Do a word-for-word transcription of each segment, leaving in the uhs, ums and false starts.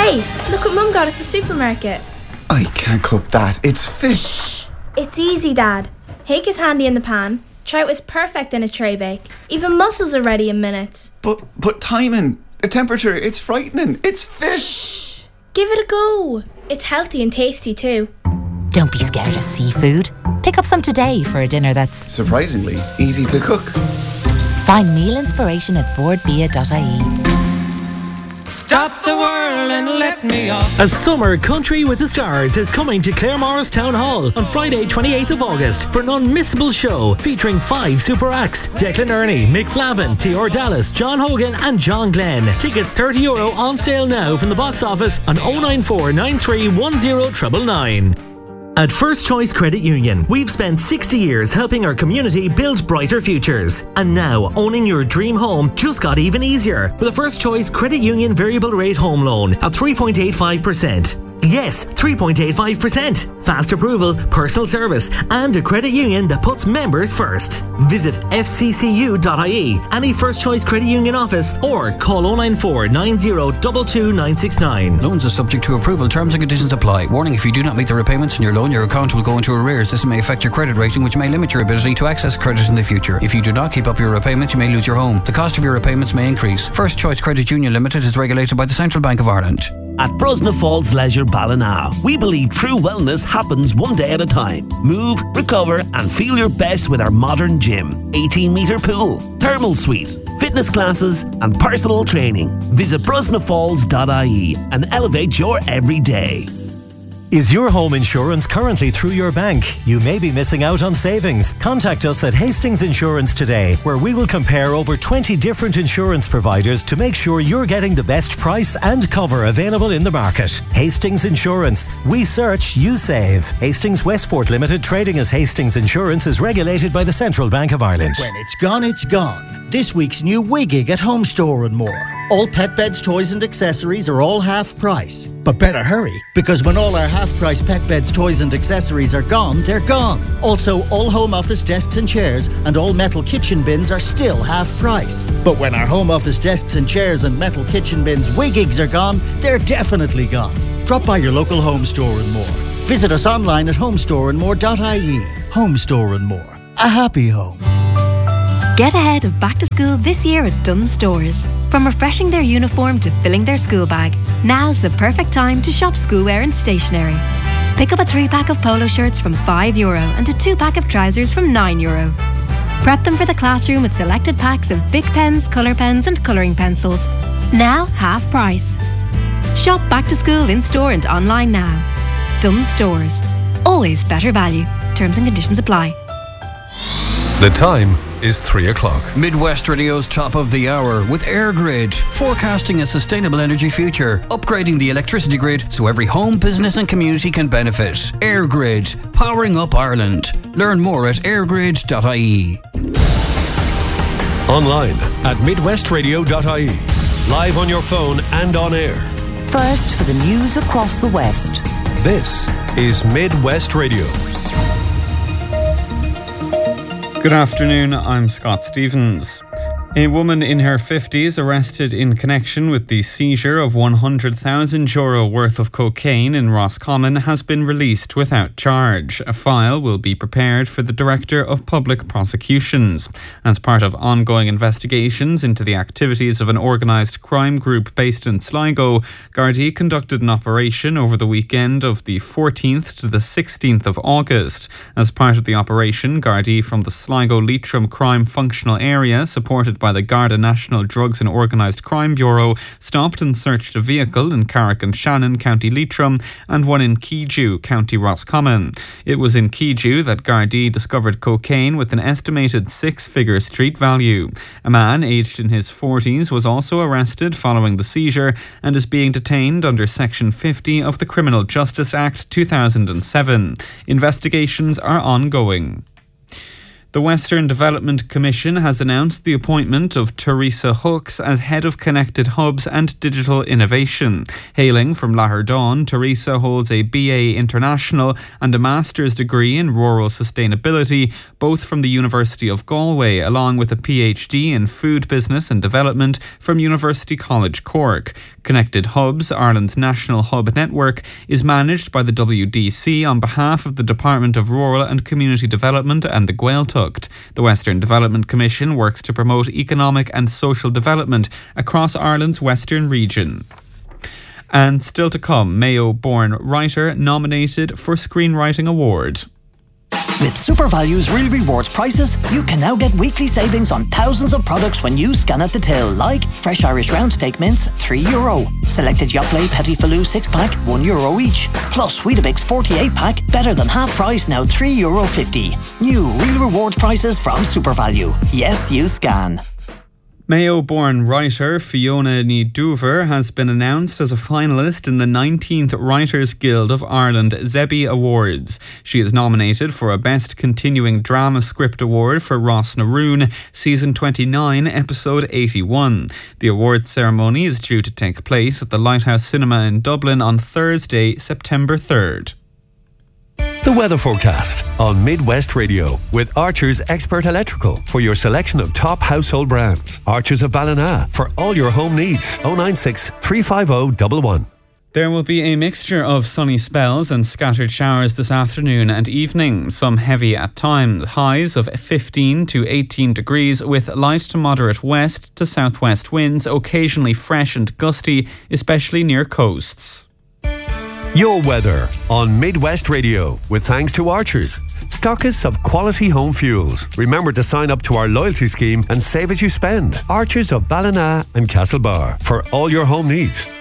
Hey, look what Mum got at the supermarket. I can't cook that. It's fish. It's easy, Dad. Hake is handy in the pan. Trout is perfect in a tray bake. Even mussels are ready in minutes. But but timing, the temperature, it's frightening. It's fish. Shh. Give it a go. It's healthy and tasty too. Don't be scared of seafood. Pick up some today for a dinner that's surprisingly easy to cook. Find meal inspiration at boardbia dot I E. Stop the world and let me off. A Summer Country with the Stars is coming to Claremorris Town Hall on Friday twenty-eighth of August for an unmissable show featuring five super acts: Declan Ernie, Mick Flavin, Tior Dallas, John Hogan and John Glenn. Tickets thirty euro on sale now from the box office on oh nine four nine three one oh nine nine nine. At First Choice Credit Union, we've spent sixty years helping our community build brighter futures. And now, owning your dream home just got even easier with a First Choice Credit Union variable rate home loan at three point eight five percent. Yes, three point eight five percent. Fast approval, personal service, and a credit union that puts members first. Visit f c c u dot I E, any First Choice Credit Union office, or call oh nine four nine oh two two nine six nine. Loans are subject to approval. Terms and conditions apply. Warning: if you do not meet the repayments on your loan, your account will go into arrears. This may affect your credit rating, which may limit your ability to access credit in the future. If you do not keep up your repayments, you may lose your home. The cost of your repayments may increase. First Choice Credit Union Limited is regulated by the Central Bank of Ireland. At Brosna Falls Leisure Ballina, we believe true wellness happens one day at a time. Move, recover and feel your best with our modern gym, eighteen metre pool, thermal suite, fitness classes and personal training. Visit brosna falls dot I E and elevate your everyday. Is your home insurance currently through your bank? You may be missing out on savings. Contact us at Hastings Insurance today, where we will compare over twenty different insurance providers to make sure you're getting the best price and cover available in the market. Hastings Insurance. We search, you save. Hastings Westport Limited, trading as Hastings Insurance, is regulated by the Central Bank of Ireland. When it's gone, it's gone. This week's new Wigig at Home Store and More. All pet beds, toys and accessories are all half price. But better hurry, because when all our half price pet beds, toys and accessories are gone, they're gone. Also, all home office desks and chairs and all metal kitchen bins are still half price. But when our home office desks and chairs and metal kitchen bins Wigigs are gone, they're definitely gone. Drop by your local Home Store and More. Visit us online at home store and more dot I E. Home Store and More. A happy home. Get ahead of back to school this year at Dunnes Stores. From refreshing their uniform to filling their school bag, now's the perfect time to shop schoolwear and stationery. Pick up a three-pack of polo shirts from five euro and a two-pack of trousers from nine euro. Prep them for the classroom with selected packs of Bic pens, colour pens and colouring pencils. Now half price. Shop back to school in store and online now. Dunnes Stores. Always better value. Terms and conditions apply. The time is three o'clock. Midwest Radio's top of the hour with EirGrid, forecasting a sustainable energy future, upgrading the electricity grid so every home, business and community can benefit. EirGrid, powering up Ireland. Learn more at air grid dot I E. Online at midwest radio dot I E. Live on your phone and on air. First for the news across the West. This is Midwest Radio. Good afternoon, I'm Scott Stevens. A woman in her fifties arrested in connection with the seizure of one hundred thousand euro worth of cocaine in Roscommon has been released without charge. A file will be prepared for the Director of Public Prosecutions. As part of ongoing investigations into the activities of an organised crime group based in Sligo, Gardaí conducted an operation over the weekend of the fourteenth to the sixteenth of August. As part of the operation, Gardaí from the Sligo Leitrim Crime Functional Area, supported by the Garda National Drugs and Organised Crime Bureau, stopped and searched a vehicle in Carrick-on-Shannon, County Leitrim, and one in Keejew, County Roscommon. It was in Keejew that Gardaí discovered cocaine with an estimated six-figure street value. A man aged in his forties was also arrested following the seizure and is being detained under Section fifty of the Criminal Justice Act two thousand seven. Investigations are ongoing. The Western Development Commission has announced the appointment of Teresa Hooks as Head of Connected Hubs and Digital Innovation. Hailing from Laherdon, Teresa holds a B A International and a Master's degree in Rural Sustainability, both from the University of Galway, along with a P H D in Food Business and Development from University College Cork. Connected Hubs, Ireland's national hub network, is managed by the W D C on behalf of the Department of Rural and Community Development and the Gaeltacht. The Western Development Commission works to promote economic and social development across Ireland's western region. And still to come, Mayo-born writer nominated for Screenwriting Award. With SuperValue's Real Rewards prices, you can now get weekly savings on thousands of products when you scan at the till, like fresh Irish round steak mince, three euro. Selected Yoplait Petit Filou six pack, one euro each. Plus Weetabix forty-eight pack, better than half price, now three euro fifty. New Real Rewards prices from SuperValue. Yes, you scan. Mayo-born writer Fiona Ní Dúver has been announced as a finalist in the nineteenth Writers Guild of Ireland Zebby Awards. She is nominated for a Best Continuing Drama Script Award for Ross Naroon, Season twenty-nine, Episode eighty-one. The awards ceremony is due to take place at the Lighthouse Cinema in Dublin on Thursday, September third. The weather forecast on Midwest Radio with Archer's Expert Electrical for your selection of top household brands. Archer's of Ballina for all your home needs. oh nine six, three five oh, one one. There will be a mixture of sunny spells and scattered showers this afternoon and evening, some heavy at times. Highs of fifteen to eighteen degrees with light to moderate west to southwest winds, occasionally fresh and gusty, especially near coasts. Your weather on Midwest Radio with thanks to Archers, stockists of quality home fuels. Remember to sign up to our loyalty scheme and save as you spend. Archers of Ballina and Castlebar for all your home needs.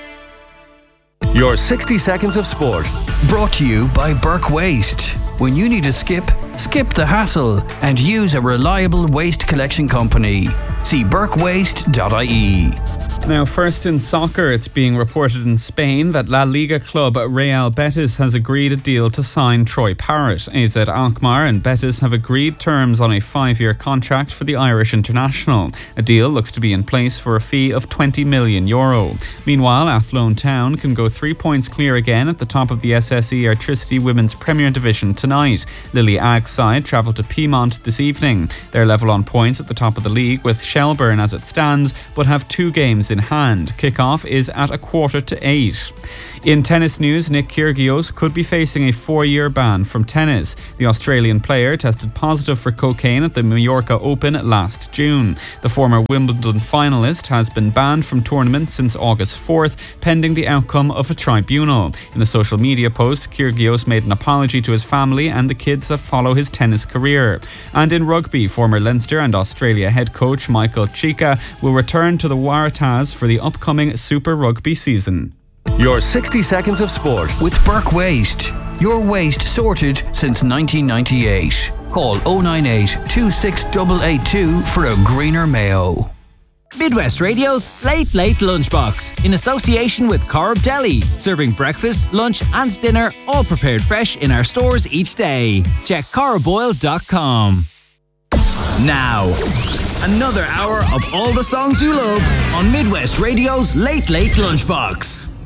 Your sixty seconds of sport. Brought to you by Burke Waste. When you need a skip, skip the hassle and use a reliable waste collection company. See burke waste dot I E. Now, first in soccer, it's being reported in Spain that La Liga club Real Betis has agreed a deal to sign Troy Parrott. A Z Alkmaar and Betis have agreed terms on a five-year contract for the Irish international. A deal looks to be in place for a fee of twenty million euro. Meanwhile, Athlone Town can go three points clear again at the top of the S S E Airtricity Women's Premier Division tonight. Lily Agg's side travel to Piemont this evening. They're level on points at the top of the league with Shelburne as it stands, but have two games in hand. Kickoff is at a quarter to eight. In tennis news, Nick Kyrgios could be facing a four-year ban from tennis. The Australian player tested positive for cocaine at the Mallorca Open last June. The former Wimbledon finalist has been banned from tournaments since August fourth, pending the outcome of a tribunal. In a social media post, Kyrgios made an apology to his family and the kids that follow his tennis career. And in rugby, former Leinster and Australia head coach Michael Cheika will return to the Waratahs for the upcoming Super Rugby season. Your sixty seconds of sport with Burke Waste. Your waste sorted since nineteen ninety-eight. Call oh nine eight, two six eight eight two for a greener Mayo. Midwest Radio's Late Late Lunchbox in association with Corb Deli, serving breakfast, lunch and dinner, all prepared fresh in our stores each day. Check corb oil dot com. Now, another hour of all the songs you love on Midwest Radio's Late Late Lunchbox.